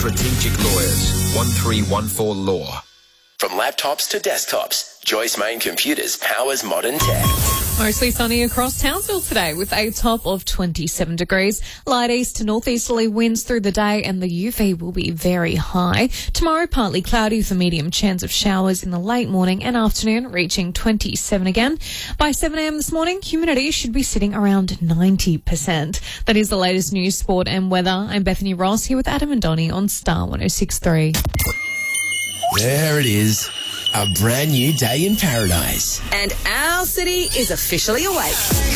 Strategic Lawyers, 1314 Law. From laptops to desktops, Joyce Main Computers powers modern tech. Mostly sunny across Townsville today with a top of 27 degrees. Light east to northeasterly winds through the day and the UV will be very high. Tomorrow, partly cloudy with a medium chance of showers in the late morning and afternoon, reaching 27 again. By 7 a.m. this morning, humidity should be sitting around 90%. That is the latest news, sport and weather. I'm Bethany Ross here with Adam and Donnie on Star 106.3. There it is. A brand new day in paradise. And our city is officially awake.